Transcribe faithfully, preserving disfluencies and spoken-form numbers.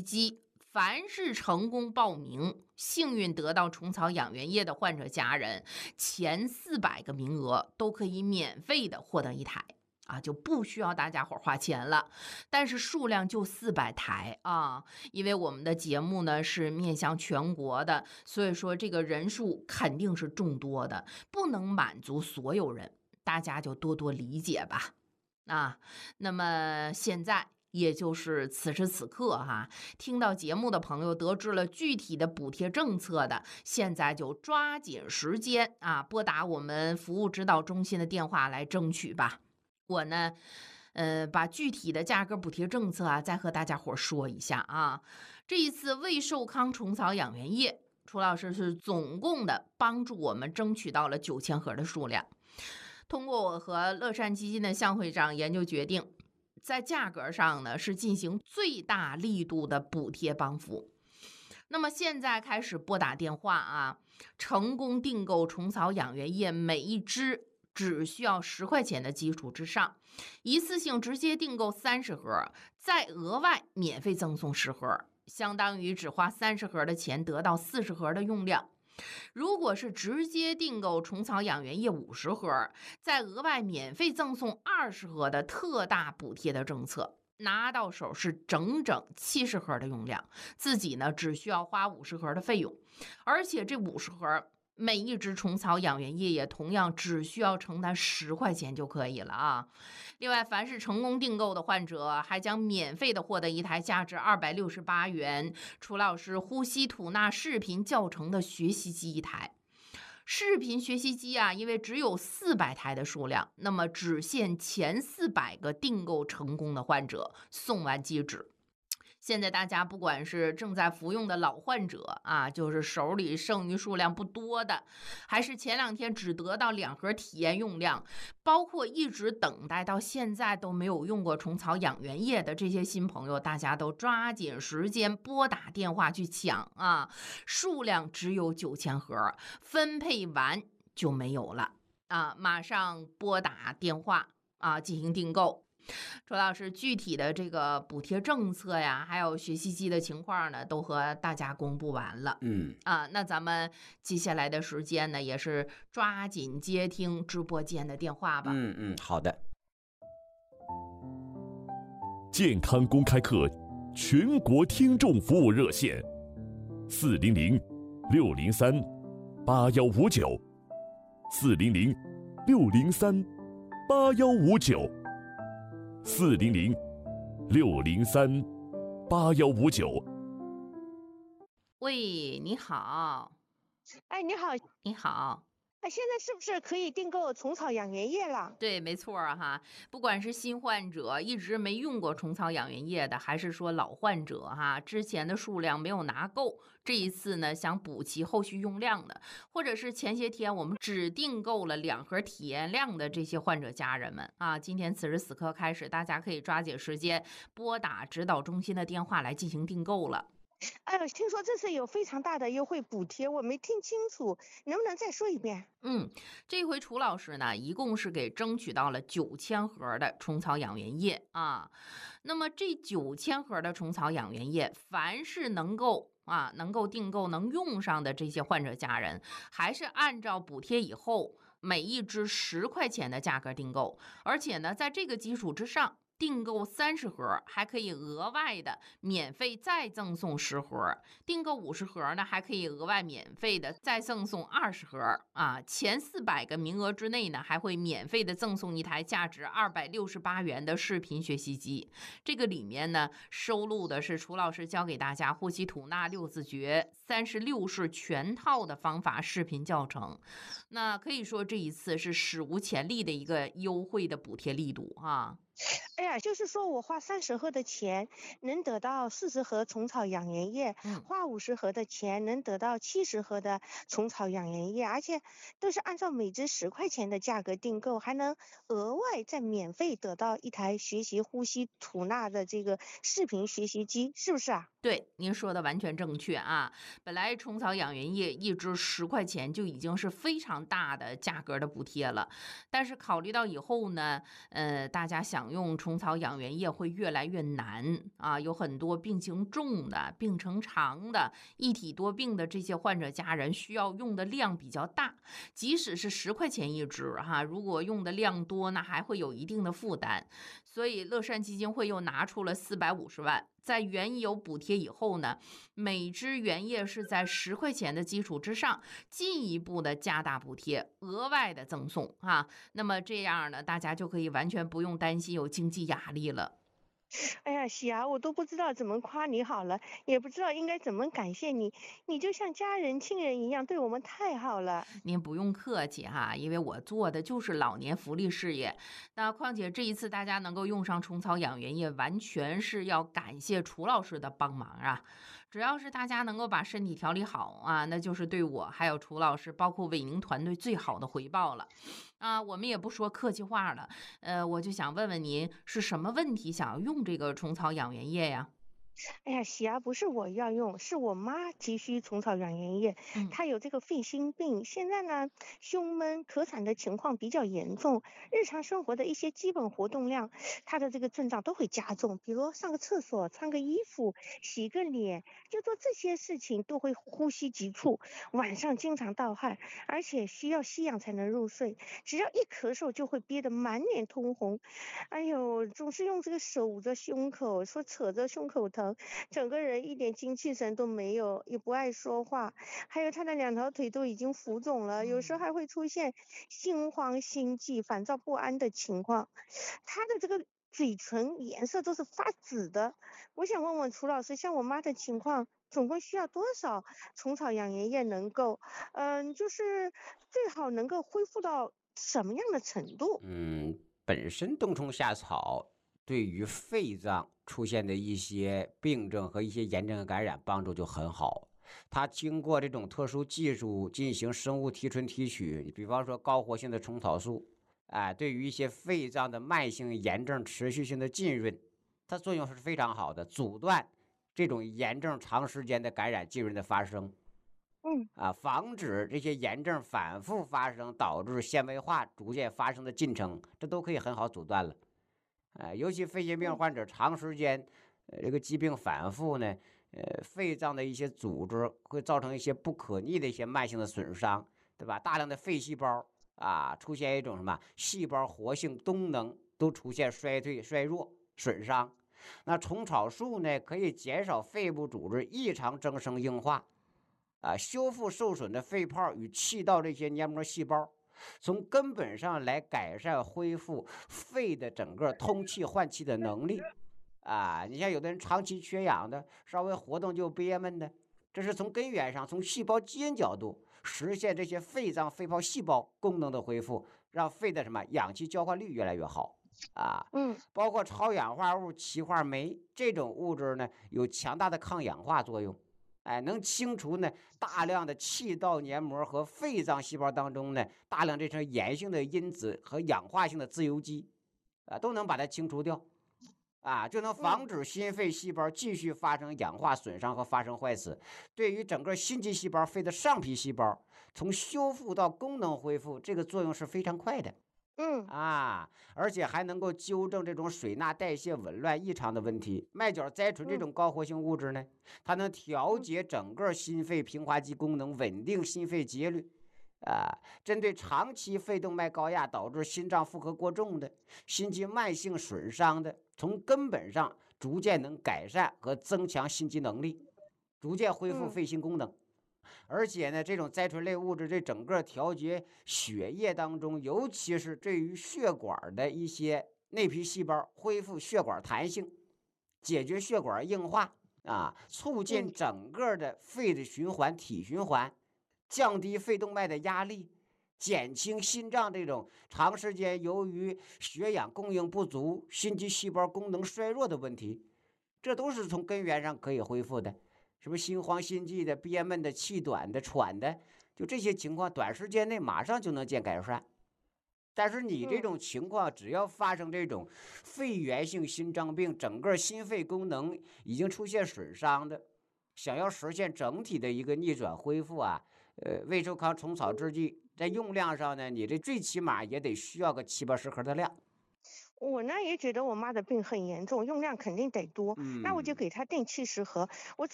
机，凡是成功报名、幸运得到虫草养元液的患者家人，前四百个名额都可以免费的获得一台。啊，就不需要大家伙花钱了，但是数量就四百台啊，因为我们的节目呢是面向全国的，所以说这个人数肯定是众多的，不能满足所有人，大家就多多理解吧。啊，那么现在也就是此时此刻哈，听到节目的朋友得知了具体的补贴政策的，现在就抓紧时间啊，拨打我们服务指导中心的电话来争取吧。我呢，呃，把具体的价格补贴政策啊，再和大家伙说一下啊。这一次胃寿康虫草养元液，楚老师是总共的帮助我们争取到了九千盒的数量。通过我和乐善基金的向会长研究决定，在价格上呢是进行最大力度的补贴帮扶。那么现在开始拨打电话啊，成功订购虫草养元液每一支只需要十块钱的基础之上，一次性直接订购三十盒，再额外免费赠送十盒，相当于只花三十盒的钱得到四十盒的用量。如果是直接订购虫草养元液五十盒，再额外免费赠送二十盒的特大补贴的政策，拿到手是整整七十盒的用量，自己呢只需要花五十盒的费用，而且这五十盒每一支虫草养元液也同样只需要承担十块钱就可以了啊！另外，凡是成功订购的患者，还将免费的获得一台价值二百六十八元楚老师呼吸吐纳视频教程的学习机一台。视频学习机啊，因为只有四百台的数量，那么只限前四百个订购成功的患者送完即止。现在大家不管是正在服用的老患者啊，就是手里剩余数量不多的，还是前两天只得到两盒体验用量，包括一直等待到现在都没有用过虫草养元液的这些新朋友，大家都抓紧时间拨打电话去抢啊！数量只有九千盒，分配完就没有了啊！马上拨打电话啊进行订购。楚老师具体的这个补贴政策呀，还有学习机的情况呢，都和大家公布完了。 嗯啊，那咱们接下来的时间呢，也是抓紧接听直播间的电话吧。 嗯嗯，好的。 健康公开课全国听众服务热线：四零零六零三八幺五九，四零零六零三八幺五九。四零零六零三八幺五九。 喂，你好。 哎，你好， 你好。 哎，现在是不是可以订购虫草养元液了？ 对，没错哈。不管是新患者一直没用过虫草养元液的，还是说老患者哈，之前的数量没有拿够，这一次呢想补齐后续用量的，或者是前些天我们只订购了两盒体验量的这些患者家人们啊，今天此时此刻开始，大家可以抓紧时间拨打指导中心的电话来进行订购了。 哎呦，听说这次有非常大的优惠补贴，我没听清楚，能不能再说一遍？ 嗯，这回楚老师呢，一共是给争取到了九千盒的虫草养元液啊。那么这九千盒的虫草养元液，凡是能够啊能够订购能用上的这些患者家人，还是按照补贴以后每一支十块钱的价格订购，而且呢，在这个基础之上，订购三十盒还可以额外的免费再赠送十盒，订购五十盒呢还可以额外免费的再赠送二十盒啊！前四百个名额之内呢还会免费的赠送一台价值二百六十八元的视频学习机。这个里面呢收录的是楚老师教给大家呼吸吐纳六字诀三十六式全套的方法视频教程。那可以说这一次是史无前例的一个优惠的补贴力度啊！ 哎呀，就是说我花三十盒的钱能得到四十盒虫草养元液， 嗯、 花五十盒的钱能得到七十盒的虫草养元液，而且都是按照每支十块钱的价格订购，还能额外再免费得到一台学习呼吸吐纳的这个视频学习机，是不是啊？ 对，您说的完全正确啊！本来虫草养元液一支十块钱就已经是非常大的价格的补贴了，但是考虑到以后呢，呃，大家想想用虫草养元液会越来越难啊，有很多病情重的、病程长的、一体多病的这些患者家人需要用的量比较大，即使是十块钱一支哈，如果用的量多，那还会有一定的负担。所以乐善基金会又拿出了四百五十万，在原有补贴以后呢，每支原液是在十块钱的基础之上，进一步的加大补贴，额外的赠送啊。那么这样呢，大家就可以完全不用担心有经济压力了。 哎呀，喜儿，我都不知道怎么夸你好了，也不知道应该怎么感谢你，你就像家人亲人一样，对我们太好了。 您不用客气哈，因为我做的就是老年福利事业。那况且这一次大家能够用上虫草养元液，完全是要感谢楚老师的帮忙啊。只要是大家能够把身体调理好啊，那就是对我还有楚老师，包括伟宁团队最好的回报了。啊，我们也不说客气话了，呃，我就想问问您，是什么问题想要用这个虫草养元液呀？ 哎呀，喜儿不是我要用，是我妈急需虫草养元液。 嗯她有这个肺心病，现在呢胸闷咳喘的情况比较严重，日常生活的一些基本活动量，她的这个症状都会加重，比如上个厕所、穿个衣服、洗个脸，就做这些事情都会呼吸急促，晚上经常盗汗，而且需要吸氧才能入睡，只要一咳嗽就会憋得满脸通红。哎呦，总是用这个手捂着胸口，说扯着胸口疼，整个人一点精气神都没有，也不爱说话，还有他的两条腿都已经浮肿了，有时候还会出现心慌、心悸、烦躁不安的情况。他的这个嘴唇颜色都是发紫的。我想问问楚老师，像我妈的情况，总共需要多少虫草养元液能够，嗯，就是最好能够恢复到什么样的程度？ 嗯，本身冬虫夏草对于肺脏出现的一些病症和一些炎症感染帮助就很好。它经过这种特殊技术进行生物提纯提取，比方说高活性的虫草素，哎，对于一些肺脏的慢性炎症持续性的浸润，它作用是非常好的，阻断这种炎症长时间的感染浸润的发生。 嗯啊，防止这些炎症反复发生，导致纤维化逐渐发生的进程，这都可以很好阻断了。呃，尤其肺炎病患者长时间，呃，这个疾病反复呢，呃，肺脏的一些组织会造成一些不可逆的一些慢性的损伤，对吧？大量的肺细胞啊，出现一种什么细胞活性功能都出现衰退、衰弱、损伤。那虫草素呢，可以减少肺部组织异常增生硬化。啊，修复受损的肺泡与气道这些黏膜细胞，从根本上来改善恢复肺的整个通气换气的能力。啊，你像有的人长期缺氧的，稍微活动就憋闷的，这是从根源上，从细胞基因角度实现这些肺脏肺泡细胞功能的恢复，让肺的什么氧气交换率越来越好。啊， 嗯包括超氧化物歧化酶这种物质呢，有强大的抗氧化作用。哎，能清除呢大量的气道黏膜和肺脏细胞当中呢大量这种炎性的因子和氧化性的自由基，啊，都能把它清除掉，啊，就能防止心肺细胞继续发生氧化损伤和发生坏死。对于整个心肌细胞、肺的上皮细胞，从修复到功能恢复，这个作用是非常快的。 嗯啊，而且还能够纠正这种水钠代谢紊乱异常的问题。麦角甾醇这种高活性物质呢，它能调节整个心肺平滑肌功能，稳定心肺节律。啊，针对长期肺动脉高压导致心脏负荷过重的、心肌慢性损伤的，从根本上逐渐能改善和增强心肌能力，逐渐恢复肺心功能。而且呢，这种甾醇类物质这整个调节血液当中，尤其是对于血管的一些内皮细胞恢复血管弹性，解决血管硬化啊，促进整个的肺的循环、体循环，降低肺动脉的压力，减轻心脏这种长时间由于血氧供应不足、心肌细胞功能衰弱的问题，这都是从根源上可以恢复的。什么心慌心悸的、憋闷的、气短的、喘的，就这些情况，短时间内马上就能见改善。但是你这种情况，只要发生这种肺源性心脏病，整个心肺功能已经出现损伤的，想要实现整体的一个逆转恢复啊，呃，胃寿康虫草制剂在用量上呢，你这最起码也得需要个七八十盒的量。 我呢也觉得我妈的病很严重，用量肯定得多，那我就嗯。 给她订七十盒。我